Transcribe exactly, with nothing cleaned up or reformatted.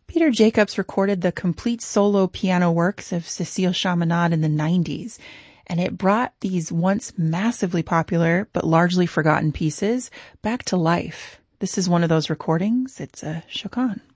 Peter Jacobs recorded the complete solo piano works of Cécile Chaminade in the nineties, and it brought these once massively popular but largely forgotten pieces back to life. This is one of those recordings. It's a Chacon.